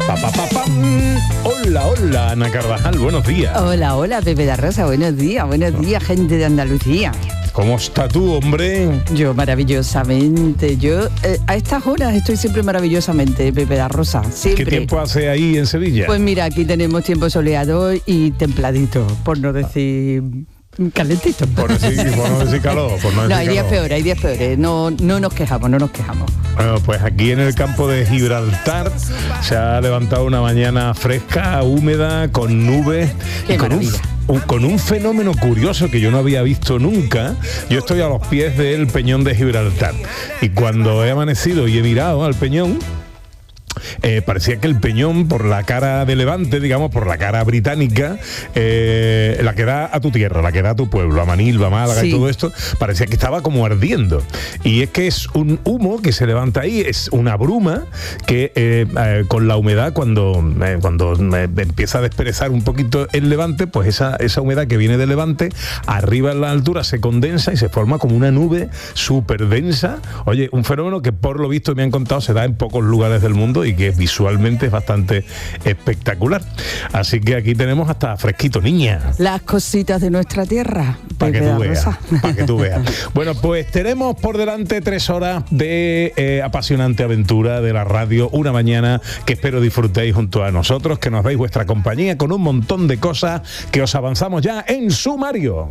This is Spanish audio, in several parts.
Hola, Ana Carvajal, buenos días. Hola, Pepe da Rosa, buenos días, gente de Andalucía. ¿Cómo estás tú, hombre? Yo maravillosamente, a estas horas estoy siempre maravillosamente, Pepe da Rosa, siempre. ¿Qué tiempo hace ahí en Sevilla? Pues mira, aquí tenemos tiempo soleado y templadito, por no decir... calentito. Por no decir calor. No, hay días peores, no nos quejamos. Bueno, pues aquí en el campo de Gibraltar se ha levantado una mañana fresca, húmeda, con nubes y con un fenómeno curioso que yo no había visto nunca. Yo estoy a los pies del Peñón de Gibraltar y cuando he amanecido y he mirado al peñón, parecía que el peñón, por la cara de Levante, digamos, por la cara británica, la que da a tu tierra, la que da a tu pueblo, a Manilva, Málaga, sí, y todo esto, parecía que estaba como ardiendo. Y es que es un humo que se levanta ahí, es una bruma que con la humedad, cuando empieza a desperezar un poquito el Levante, pues esa humedad que viene del Levante, arriba en la altura se condensa y se forma como una nube súper densa. Oye, un fenómeno que por lo visto me han contado se da en pocos lugares del mundo y que visualmente es bastante espectacular. Así que aquí tenemos hasta fresquito, niña. Las cositas de nuestra tierra. Para que tú veas. Bueno, pues tenemos por delante 3 horas de apasionante aventura de la radio, una mañana que espero disfrutéis junto a nosotros, que nos deis vuestra compañía con un montón de cosas que os avanzamos ya en sumario.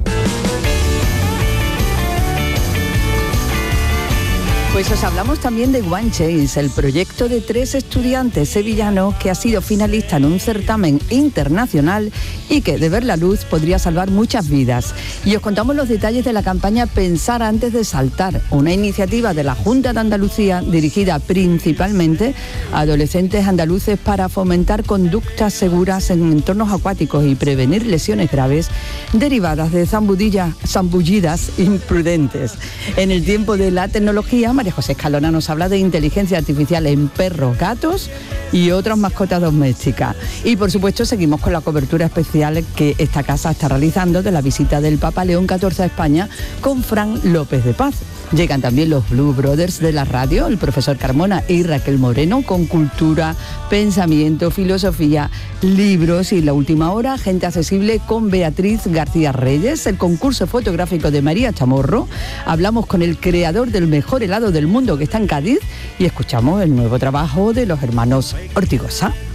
Pues os hablamos también de One Change, el proyecto de 3 estudiantes sevillanos que ha sido finalista en un certamen internacional y que, de ver la luz, podría salvar muchas vidas. Y os contamos los detalles de la campaña Pensar antes de saltar, una iniciativa de la Junta de Andalucía dirigida principalmente a adolescentes andaluces para fomentar conductas seguras en entornos acuáticos y prevenir lesiones graves derivadas de zambullidas imprudentes. En el tiempo de la tecnología, María José Escalona nos habla de inteligencia artificial en perros, gatos y otras mascotas domésticas. Y por supuesto seguimos con la cobertura especial que esta casa está realizando de la visita del Papa León XIV a España con Fran López de Paz. Llegan también los Blue Brothers de la radio, el profesor Carmona y Raquel Moreno, con cultura, pensamiento, filosofía, libros y la última hora, gente accesible con Beatriz García Reyes, el concurso fotográfico de María Chamorro. Hablamos con el creador del mejor helado del mundo que está en Cádiz y escuchamos el nuevo trabajo de los hermanos Ortigosa.